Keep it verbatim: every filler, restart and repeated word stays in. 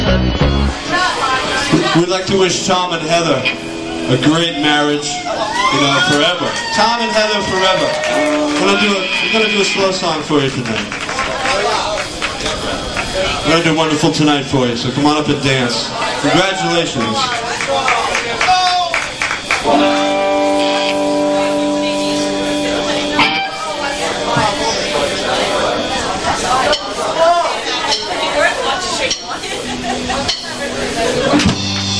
We'd like to wish Tom and Heather a great marriage, you know, forever. Tom and Heather forever. We're gonna do a, we're gonna do a slow song for you tonight. We're gonna do Wonderful Tonight for you, so come on up and dance. Congratulations.